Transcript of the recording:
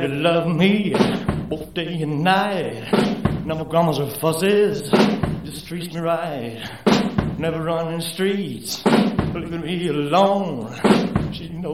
You love me both day and night. No grumbles or fusses, just treats me right. Never running streets, leaving me alone. She knows.